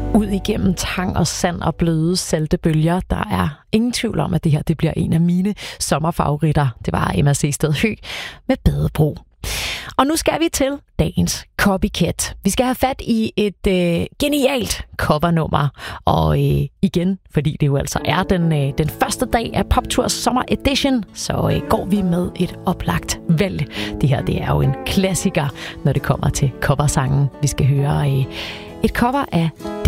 Ud igennem tang og sand og bløde salte bølger. Der er ingen tvivl om, at det her det bliver en af mine sommerfavoritter. Det var Emma Seested Høegh med Badebro. Og nu skal vi til dagens copycat. Vi skal have fat i et genialt covernummer. Og igen, fordi det jo altså er den første dag af PopTours Sommer Edition, så går vi med et oplagt valg. Det her det er jo en klassiker, når det kommer til coversangen. Vi skal høre et cover af